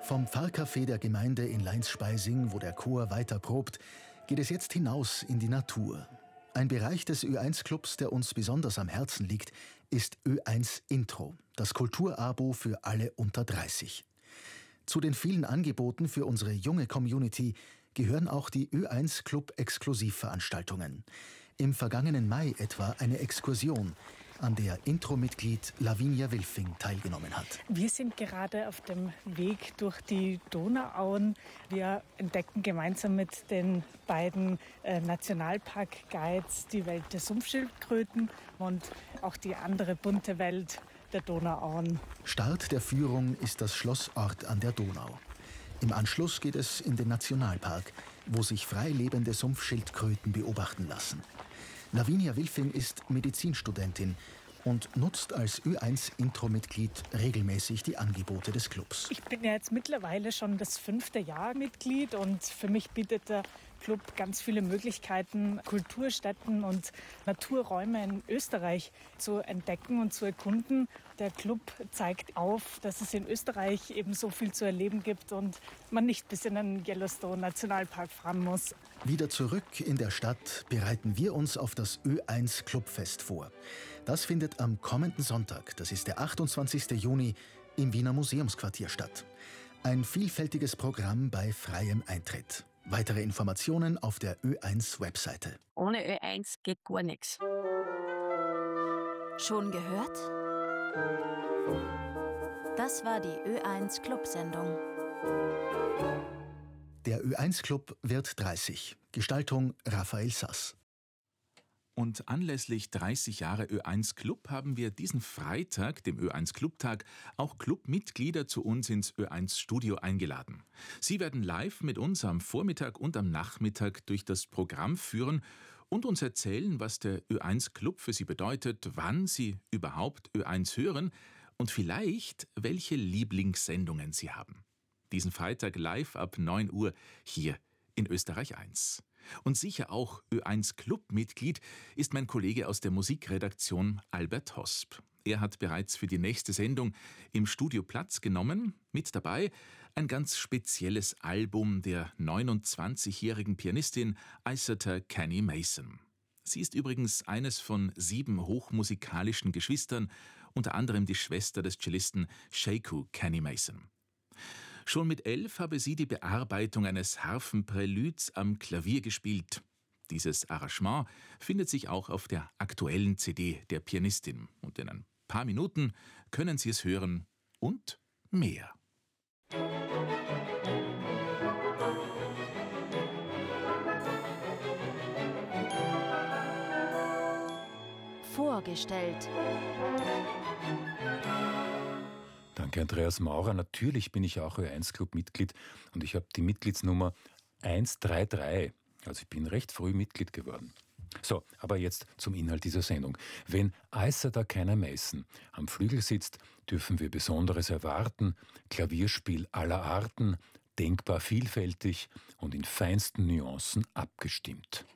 Vom Pfarrcafé der Gemeinde in Leinz-Speising, wo der Chor weiter probt, geht es jetzt hinaus in die Natur. Ein Bereich des Ö1-Clubs, der uns besonders am Herzen liegt, ist Ö1 Intro, das Kulturabo für alle unter 30. Zu den vielen Angeboten für unsere junge Community gehören auch die Ö1 Club Exklusivveranstaltungen. Im vergangenen Mai etwa eine Exkursion, an der Intro-Mitglied Lavinia Wilfing teilgenommen hat. Wir sind gerade auf dem Weg durch die Donauauen. Wir entdecken gemeinsam mit den beiden Nationalpark-Guides die Welt der Sumpfschildkröten und auch die andere bunte Welt der Donauauen. Start der Führung ist das Schloss Orth an der Donau. Im Anschluss geht es in den Nationalpark, wo sich frei lebende Sumpfschildkröten beobachten lassen. Lavinia Wilfing ist Medizinstudentin und nutzt als Ö1-Intro-Mitglied regelmäßig die Angebote des Clubs. Ich bin ja jetzt mittlerweile schon das 5. Jahr Mitglied und für mich bietet der Club ganz viele Möglichkeiten, Kulturstätten und Naturräume in Österreich zu entdecken und zu erkunden. Der Club zeigt auf, dass es in Österreich eben so viel zu erleben gibt und man nicht bis in den Yellowstone-Nationalpark fahren muss. Wieder zurück in der Stadt bereiten wir uns auf das Ö1 Clubfest vor. Das findet am kommenden Sonntag, das ist der 28. Juni, im Wiener Museumsquartier statt. Ein vielfältiges Programm bei freiem Eintritt. Weitere Informationen auf der Ö1-Webseite. Ohne Ö1 geht gar nichts. Schon gehört? Das war die Ö1 Club-Sendung. Der Ö1 Club wird 30. Gestaltung Raphael Sass. Und anlässlich 30 Jahre Ö1 Club haben wir diesen Freitag, dem Ö1 Clubtag, auch Clubmitglieder zu uns ins Ö1 Studio eingeladen. Sie werden live mit uns am Vormittag und am Nachmittag durch das Programm führen und uns erzählen, was der Ö1 Club für sie bedeutet, wann sie überhaupt Ö1 hören und vielleicht welche Lieblingssendungen sie haben. Diesen Freitag live ab 9 Uhr hier in Österreich 1. Und sicher auch Ö1 Club-Mitglied ist mein Kollege aus der Musikredaktion Albert Hosp. Er hat bereits für die nächste Sendung im Studio Platz genommen. Mit dabei ein ganz spezielles Album der 29-jährigen Pianistin Issata Kenny Mason. Sie ist übrigens eines von 7 hochmusikalischen Geschwistern, unter anderem die Schwester des Cellisten Sekou Kenny Mason. Schon mit 11 habe sie die Bearbeitung eines Harfenpräluds am Klavier gespielt. Dieses Arrangement findet sich auch auf der aktuellen CD der Pianistin. Und in ein paar Minuten können Sie es hören und mehr. Vorgestellt. Danke, Andreas Maurer. Natürlich bin ich auch Ö1-Club-Mitglied und ich habe die Mitgliedsnummer 133. Also ich bin recht früh Mitglied geworden. So, aber jetzt zum Inhalt dieser Sendung. Wenn Issata Kenny Mason am Flügel sitzt, dürfen wir Besonderes erwarten. Klavierspiel aller Arten, denkbar vielfältig und in feinsten Nuancen abgestimmt.